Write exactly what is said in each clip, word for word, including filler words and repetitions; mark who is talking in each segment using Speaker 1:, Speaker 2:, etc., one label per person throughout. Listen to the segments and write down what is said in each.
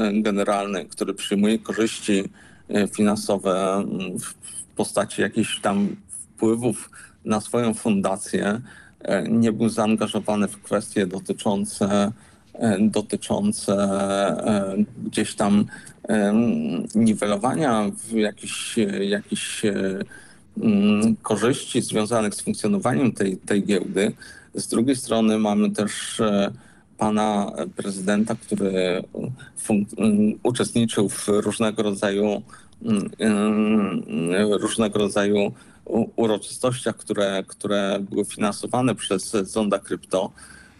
Speaker 1: generalny, który przyjmuje korzyści finansowe w postaci jakichś tam wpływów na swoją fundację, nie był zaangażowany w kwestie dotyczące, dotyczące gdzieś tam niwelowania w jakichś, jakichś korzyści związanych z funkcjonowaniem tej, tej giełdy. Z drugiej strony mamy też pana prezydenta, który uczestniczył w różnego rodzaju różnego rodzaju uroczystościach, które, które były finansowane przez Zonda Krypto.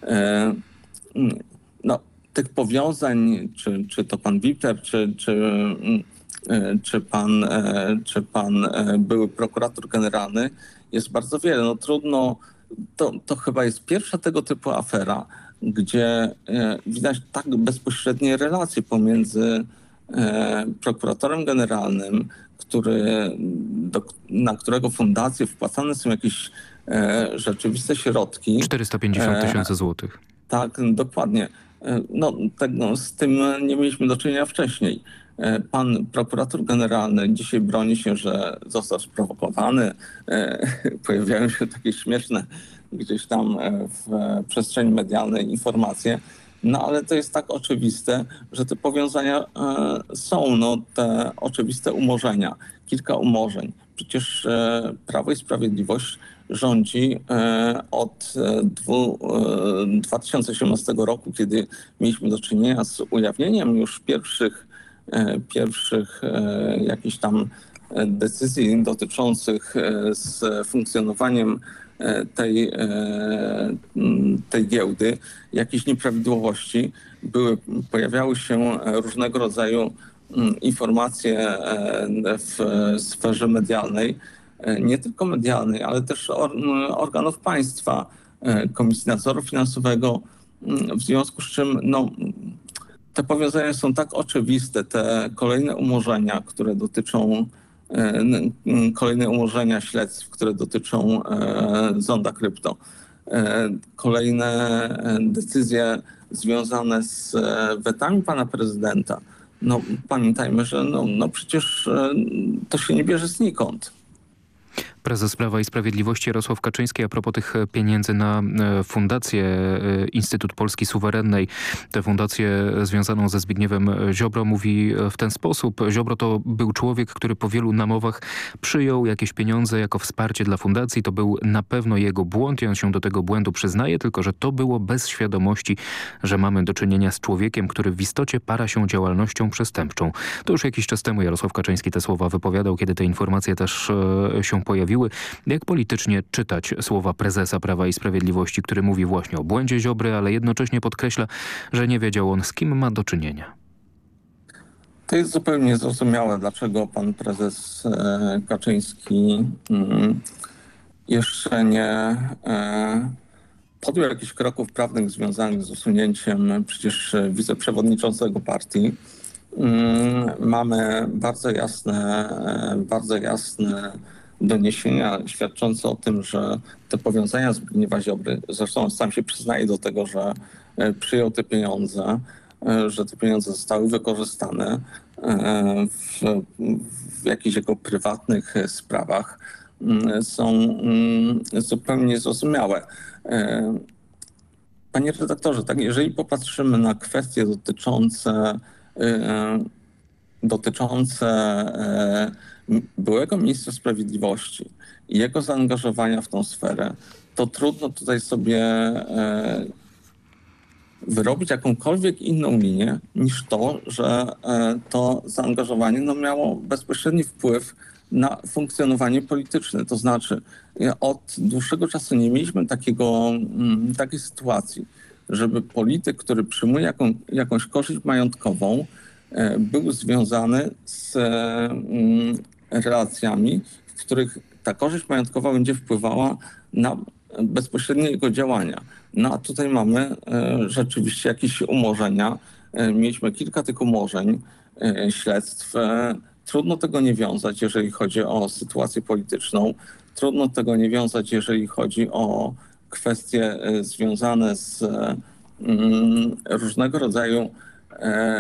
Speaker 1: No, tych powiązań, czy, czy to pan Wipler, czy, czy, czy, pan, czy pan były prokurator generalny, jest bardzo wiele. No trudno, to, to chyba jest pierwsza tego typu afera, gdzie widać tak bezpośrednie relacje pomiędzy prokuratorem generalnym, który, do, na którego fundację wpłacane są jakieś e, rzeczywiste środki.
Speaker 2: czterysta pięćdziesiąt tysięcy złotych.
Speaker 1: Tak, dokładnie. No, tego, z tym nie mieliśmy do czynienia wcześniej. Pan prokurator generalny dzisiaj broni się, że został sprowokowany. Pojawiają się takie śmieszne gdzieś tam w przestrzeni medialnej informacje. No ale to jest tak oczywiste, że te powiązania są, no te oczywiste umorzenia, kilka umorzeń. Przecież Prawo i Sprawiedliwość rządzi od dwa tysiące osiemnastego roku, kiedy mieliśmy do czynienia z ujawnieniem już pierwszych, pierwszych jakichś tam decyzji dotyczących z funkcjonowaniem tej, tej giełdy, jakieś nieprawidłowości. Były, pojawiały się różnego rodzaju informacje w sferze medialnej, nie tylko medialnej, ale też organów państwa, Komisji Nadzoru Finansowego, w związku z czym no, te powiązania są tak oczywiste, te kolejne umorzenia, które dotyczą kolejne umorzenia śledztw, które dotyczą Zonda Krypto, kolejne decyzje związane z wetami pana prezydenta. No pamiętajmy, że no, no przecież to się nie bierze znikąd.
Speaker 2: Prezes Prawa i Sprawiedliwości Jarosław Kaczyński a propos tych pieniędzy na fundację Instytut Polski Suwerennej, tę fundację związaną ze Zbigniewem Ziobro, mówi w ten sposób. Ziobro to był człowiek, który po wielu namowach przyjął jakieś pieniądze jako wsparcie dla fundacji. To był na pewno jego błąd i on się do tego błędu przyznaje, tylko że to było bez świadomości, że mamy do czynienia z człowiekiem, który w istocie para się działalnością przestępczą. To już jakiś czas temu Jarosław Kaczyński te słowa wypowiadał, kiedy te informacje też się pojawiły. Jak politycznie czytać słowa prezesa Prawa i Sprawiedliwości, który mówi właśnie o błędzie Ziobry, ale jednocześnie podkreśla, że nie wiedział on, z kim ma do czynienia?
Speaker 1: To jest zupełnie niezrozumiałe, dlaczego pan prezes Kaczyński jeszcze nie podjął jakichś kroków prawnych związanych z usunięciem przecież wiceprzewodniczącego partii. Mamy bardzo jasne, bardzo jasne doniesienia świadczące o tym, że te powiązania Zbigniewa Ziobry, zresztą sam się przyznaje do tego, że przyjął te pieniądze, że te pieniądze zostały wykorzystane w, w jakichś jego prywatnych sprawach, są zupełnie niezrozumiałe. Panie redaktorze, tak, jeżeli popatrzymy na kwestie dotyczące dotyczące byłego ministra sprawiedliwości i jego zaangażowania w tą sferę, to trudno tutaj sobie wyrobić jakąkolwiek inną linię niż to, że to zaangażowanie no, miało bezpośredni wpływ na funkcjonowanie polityczne. To znaczy od dłuższego czasu nie mieliśmy takiego, takiej sytuacji, żeby polityk, który przyjmuje jaką, jakąś korzyść majątkową, był związany z relacjami, w których ta korzyść majątkowa będzie wpływała na bezpośrednie jego działania. No a tutaj mamy rzeczywiście jakieś umorzenia. Mieliśmy kilka tych umorzeń, śledztw. Trudno tego nie wiązać, jeżeli chodzi o sytuację polityczną. Trudno tego nie wiązać, jeżeli chodzi o kwestie związane z różnego rodzaju